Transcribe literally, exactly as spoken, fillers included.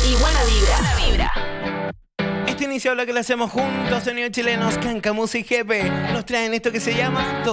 y buena vibra. Buena vibra. Este inicio lo que lo hacemos juntos, sonidos chilenos, Cancamus y Jepe, nos traen esto que se llama